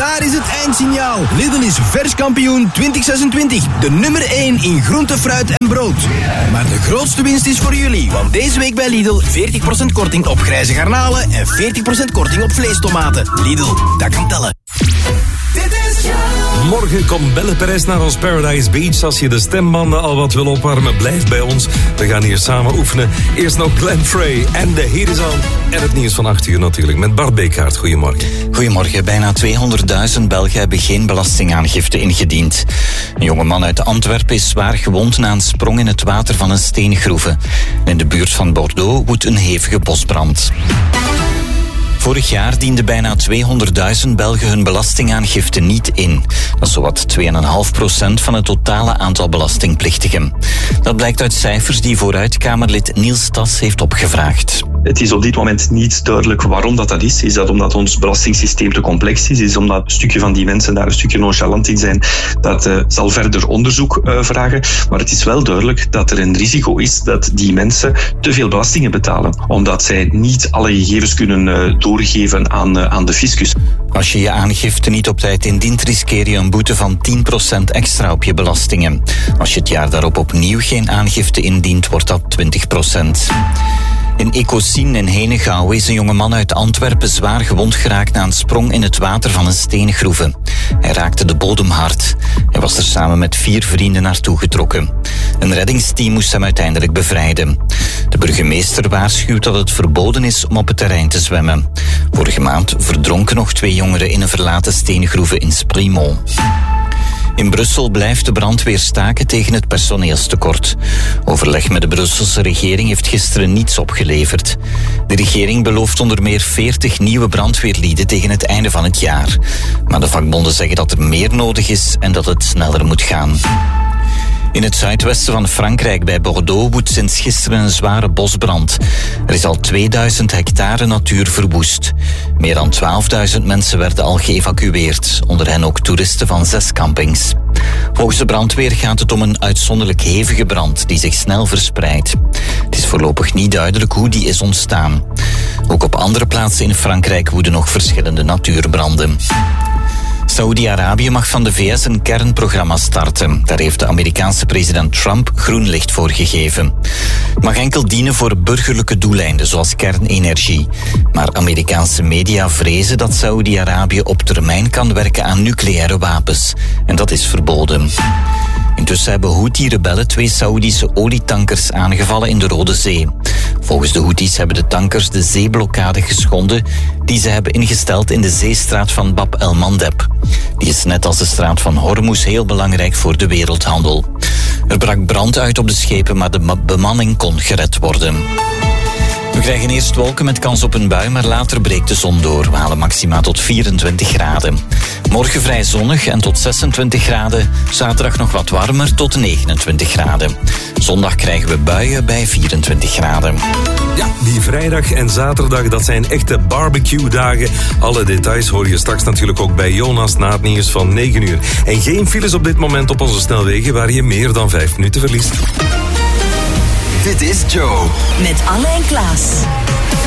daar is het eindsignaal. Lidl is vers kampioen 2026. De nummer 1 in groente, fruit en brood. Maar de grootste winst is voor jullie. Want deze week bij Lidl 40% korting op grijze garnalen en 40% korting op vleestomaten. Lidl, dat kan tellen. Morgen komt Belle Perez naar ons Paradise Beach. Als je de stembanden al wat wil opwarmen, blijf bij ons. We gaan hier samen oefenen. Eerst nog Glenn Frey en de Heat is on. En het nieuws van 8 uur natuurlijk met Bart Beekhaert. Goedemorgen. Goedemorgen. Bijna 200.000 Belgen hebben geen belastingaangifte ingediend. Een jonge man uit Antwerpen is zwaar gewond na een sprong in het water van een steengroeve. In de buurt van Bordeaux woedt een hevige bosbrand. Vorig jaar dienden bijna 200.000 Belgen hun belastingaangifte niet in. Dat is zowat 2,5% van het totale aantal belastingplichtigen. Dat blijkt uit cijfers die vooruitkamerlid Niels Tas heeft opgevraagd. Het is op dit moment niet duidelijk waarom dat is. Is dat omdat ons belastingssysteem te complex is? Is omdat een stukje van die mensen daar een stukje nonchalant in zijn? Dat zal verder onderzoek vragen. Maar het is wel duidelijk dat er een risico is dat die mensen te veel belastingen betalen. Omdat zij niet alle gegevens kunnen doorgeven aan de fiscus. Als je je aangifte niet op tijd indient, riskeer je een boete van 10% extra op je belastingen. Als je het jaar daarop opnieuw geen aangifte indient, wordt dat 20%. In Ecosien in Henegouwen is een jongeman uit Antwerpen zwaar gewond geraakt na een sprong in het water van een steengroeve. Hij raakte de bodem hard. Hij was er samen met 4 vrienden naartoe getrokken. Een reddingsteam moest hem uiteindelijk bevrijden. De burgemeester waarschuwt dat het verboden is om op het terrein te zwemmen. Vorige maand verdronken nog 2 jongeren in een verlaten steengroeve in Sprimont. In Brussel blijft de brandweer staken tegen het personeelstekort. Overleg met de Brusselse regering heeft gisteren niets opgeleverd. De regering belooft onder meer 40 nieuwe brandweerlieden tegen het einde van het jaar. Maar de vakbonden zeggen dat er meer nodig is en dat het sneller moet gaan. In het zuidwesten van Frankrijk bij Bordeaux woedt sinds gisteren een zware bosbrand. Er is al 2000 hectare natuur verwoest. Meer dan 12.000 mensen werden al geëvacueerd, onder hen ook toeristen van 6 campings. Volgens de brandweer gaat het om een uitzonderlijk hevige brand die zich snel verspreidt. Het is voorlopig niet duidelijk hoe die is ontstaan. Ook op andere plaatsen in Frankrijk woeden nog verschillende natuurbranden. Saoedi-Arabië mag van de VS een kernprogramma starten. Daar heeft de Amerikaanse president Trump groen licht voor gegeven. Het mag enkel dienen voor burgerlijke doeleinden, zoals kernenergie. Maar Amerikaanse media vrezen dat Saoedi-Arabië op termijn kan werken aan nucleaire wapens. En dat is verboden. Intussen hebben Houthi-rebellen 2 Saoedische olietankers aangevallen in de Rode Zee. Volgens de Houthis hebben de tankers de zeeblokkade geschonden die ze hebben ingesteld in de zeestraat van Bab el-Mandeb. Die is net als de straat van Hormuz heel belangrijk voor de wereldhandel. Er brak brand uit op de schepen, maar de bemanning kon gered worden. We krijgen eerst wolken met kans op een bui, maar later breekt de zon door. We halen maxima tot 24 graden. Morgen vrij zonnig en tot 26 graden. Zaterdag nog wat warmer tot 29 graden. Zondag krijgen we buien bij 24 graden. Ja, die vrijdag en zaterdag, dat zijn echte barbecue-dagen. Alle details hoor je straks natuurlijk ook bij Jonas na het nieuws van 9 uur. En geen files op dit moment op onze snelwegen waar je meer dan 5 minuten verliest. Dit is Joe. Met Anne en Klaas.